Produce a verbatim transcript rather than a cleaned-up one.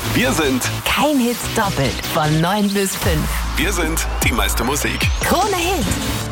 Wir sind Kein Hit doppelt von neun bis fünf. Wir sind die meiste Musik. Krone Hit.